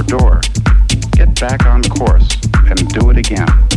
door. Get back on course and do it again.